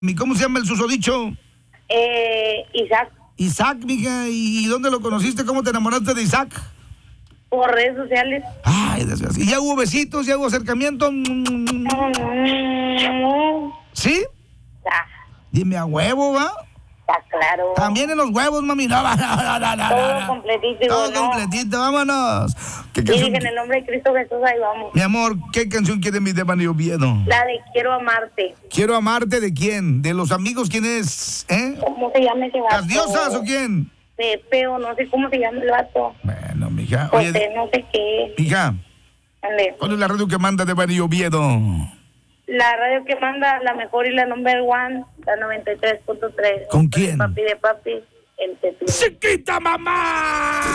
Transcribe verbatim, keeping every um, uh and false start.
¿Y cómo se llama el susodicho? Eh, Isaac, Isaac, mija. ¿Y dónde lo conociste? ¿Cómo te enamoraste de Isaac? por redes sociales. Ay, desgraciado. ¿Y ya hubo besitos? ¿Ya hubo acercamiento? Mm, ¿Sí? Ya, Dime a huevo, ¿va? está claro. También en los huevos, mami. No, no, no, no, no, no, Todo no. completito, Todo ¿no? completito, vámonos. ¿Qué Y canción? dije en el nombre de Cristo Jesús, ahí vamos. Mi amor, ¿qué canción quiere mi Devani Oviedo? La de Quiero Amarte. Quiero amarte, ¿de quién? ¿De los amigos quién es? ¿Eh? ¿Cómo se llama ese vato? ¿Las diosas o quién? Pepe, o no sé cómo se llama el vato. Bueno, mija. José, Oye, no sé qué. mija, Ande. ¿cuál es la radio que manda Devani Oviedo? La radio que manda la mejor y la number one, la noventa y tres punto tres. ¿Con quién? Papi de papi, el Tetlín. ¡Chiquita mamá!